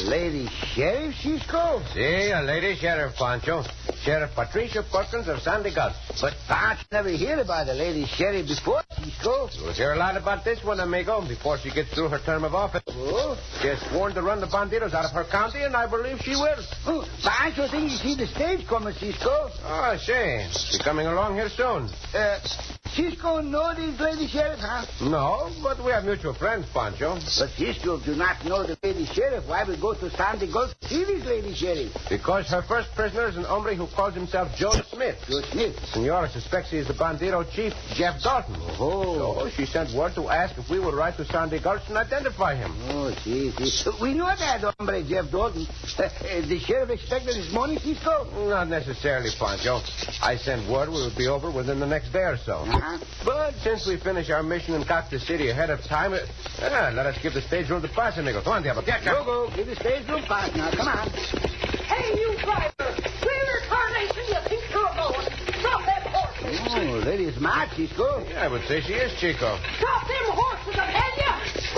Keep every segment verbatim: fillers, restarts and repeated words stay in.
lady sheriff, Cisco? Si, a lady sheriff, Pancho. Sheriff Patricia Perkins of Sandy Gulch. But Pancho never heard about a lady sheriff before, Cisco. You'll hear a lot about this one, amigo, before she gets through her term of office. Oh? She has sworn to run the banditos out of her county, and I believe she will. Oh, Pancho think you see the stage coming, Cisco. Oh, say, she's coming along here soon. Uh, Cisco know this lady sheriff, huh? No, but we have mutual friends, Pancho. But Cisco do not know the lady sheriff. Why we go to Sandy Gulch to see this lady sheriff? Because her first prisoner is an hombre who calls himself Joe Smith. Joe Smith? Senora suspects he is the bandito chief, Jeff Dalton. Oh. So she sent word to ask if we would ride to Sandy Gulch and identify him. Oh, see, see. We know that hombre, Jeff Dalton. The sheriff expected this morning, Cisco? Not necessarily, Pancho. I sent word we would be over within the next day or so. Uh-huh. But since we finished our mission and got the city ahead of time, uh, uh, let us give the stage room to pass, amigo. Come on, Diablo. Get, Go, go. Give the stage room pass now. Come on. Hey, you driver! Where carnation you think you're going? Stop them horses! Oh, lady's mad, Cisco. Yeah, I would say she is, Chico. Stop them horses, I tell you!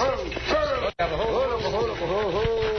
Hold up, hold up, hold up, hold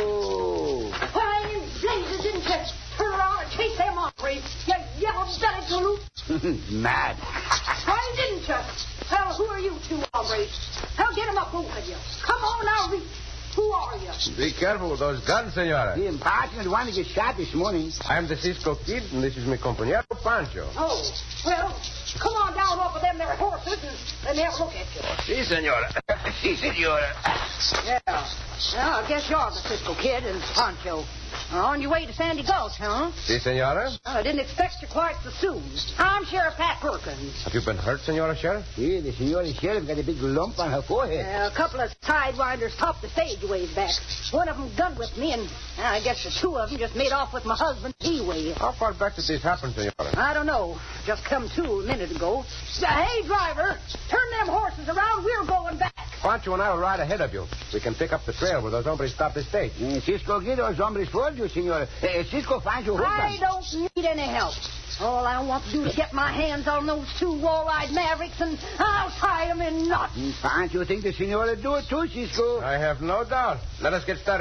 up. Why, in blazes, didn't you turn around and chase them off, Ray? You yellow-bellied galoot! Mad. Why didn't you? Well, who are you two, hombres? Now get them up, both of you. Come on now, reach. Who are you? Be careful with those guns, senora. The impossible one to get shot this morning. I'm the Cisco Kid, and this is my compañero, Pancho. Oh, well, come on down off of them there horses and let me have a look at you. Si, senora. Si, senora. Yeah. Well, I guess you're the Cisco Kid and Pancho. On your way to Sandy Gulch, huh? Si, senora. Well, I didn't expect you quite so soon. I'm Sheriff Pat Perkins. Have you been hurt, senora sheriff? Yeah, the senora sheriff got a big lump on her forehead. Uh, a couple of sidewinders topped the stage a ways back. One of them gunned with me, and uh, I guess the two of them just made off with my husband, T-Way. How far back did this happen, senora? I don't know. Just come to a minute ago. Uh, hey, driver, turn them horses around. We're going back. Pancho and I will ride ahead of you. We can pick up the trail where those hombres stopped the stage. Uh, Cisco, get those hombres for you, senora. Uh, Cisco, find your I husband. don't need any help. All I want to do is get my hands on those two wall-eyed mavericks, and I'll tie them in knots. Pancho think the senora do it too, Cisco. I have no doubt. Let us get started.